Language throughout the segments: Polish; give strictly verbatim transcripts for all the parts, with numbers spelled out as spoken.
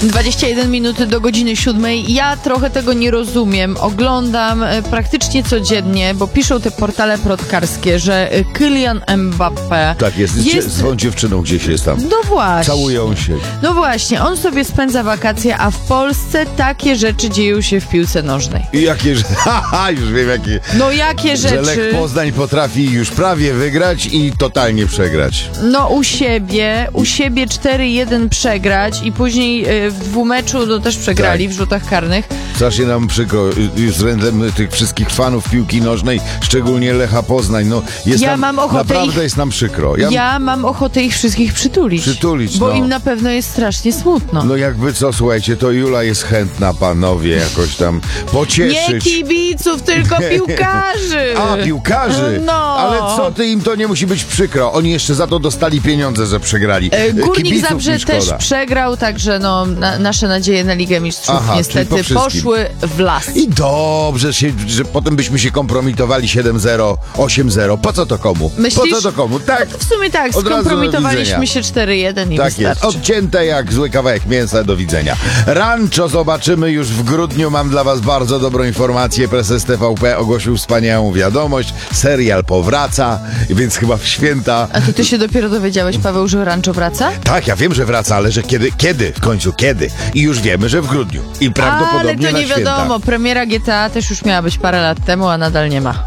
dwadzieścia jeden minut do godziny siódmej. Ja trochę tego nie rozumiem. Oglądam e, praktycznie codziennie, bo piszą te portale plotkarskie, że e, Kylian Mbappé Tak, jest, jest, jest... z tą dziewczyną gdzieś jest tam. No właśnie. Całują się. No właśnie, on sobie spędza wakacje, a w Polsce takie rzeczy dzieją się w piłce nożnej. I jakie, że... Haha, już wiem jakie... No jakie Że rzeczy? Lech Poznań potrafi już prawie wygrać i totalnie przegrać. No u siebie, u siebie cztery jeden przegrać i później y, w dwumeczu no, też przegrali Tak. w rzutach karnych. Strasznie nam przykro y, względem tych wszystkich fanów piłki nożnej, szczególnie Lecha Poznań. No, jest Ja nam, mam ochotę naprawdę ich- jest nam przykro. Ja, Ja, mam ochotę ich wszystkich przytulić. Przytulić, Bo no. im na pewno jest strasznie smutno. No jakby co, słuchajcie, to Jula jest chętna, panowie, jakoś tam Nie pocieszyć. kibiców, tylko piłkarzy. A, piłkarzy? No. Ale co ty, im to nie musi być przykro. Oni jeszcze za to dostali pieniądze, że przegrali. E, Górnik Kibiców Zabrze mi szkoda. też przegrał, także no, na, nasze nadzieje na Ligę Mistrzów Aha, czyli niestety po wszystkim. poszły w las. I dobrze, się, że potem byśmy się kompromitowali siedem zero, osiem zero. Po co to komu? Myślisz? Po co to komu? Tak, W sumie tak, Od razu do skompromitowaliśmy widzenia. się cztery jeden i tak jest. wystarczy. Odcięte jak zły kawałek mięsa. Do widzenia. Rancho zobaczymy już w grudniu. Mam dla was bardzo dobrą informację. Prezes T V P ogłosił wspaniałą wiadomość. Serial powraca, więc chyba w święta... A to ty się dopiero dowiedziałeś, Paweł, że Rancho wraca? Tak, ja wiem, że wraca, ale że kiedy, kiedy? W końcu kiedy? I już wiemy, że w grudniu. I prawdopodobnie Ale to na nie święta. wiadomo, premiera G T A też już miała być parę lat temu, a nadal nie ma.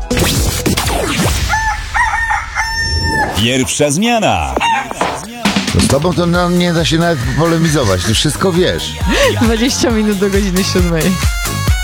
Pierwsza zmiana. No z tobą to no, nie da się nawet polemizować, ty wszystko wiesz. dwadzieścia minut do godziny siódmej.